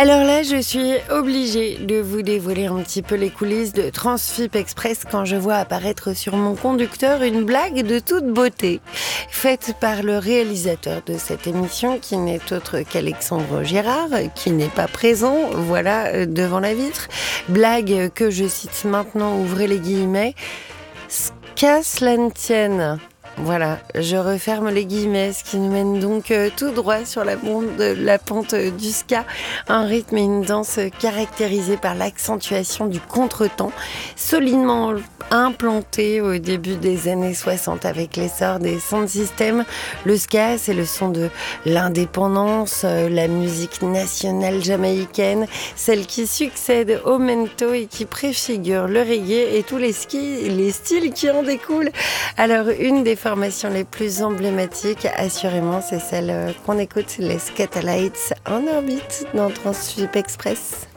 Alors là, je suis obligée de vous dévoiler un petit peu les coulisses de Transfip Express quand je vois apparaître sur mon conducteur une blague de toute beauté, faite par le réalisateur de cette émission qui n'est autre qu'Alexandre Gérard, qui n'est pas présent, voilà, devant la vitre. Blague que je cite maintenant, ouvrez les guillemets, qu'à cela ne tienne. Voilà, je referme les guillemets, ce qui nous mène donc tout droit sur la pente du ska, un rythme et une danse caractérisés par l'accentuation du contretemps, solidement implanté au début des années 60 avec l'essor des sound systems. Le ska, c'est le son de l'indépendance, la musique nationale jamaïcaine, celle qui succède au mento et qui préfigure le reggae et tous les styles qui en découlent. Alors, une des formations les plus emblématiques, assurément, c'est celle qu'on écoute, les Skatalites en orbite dans Transfip Express.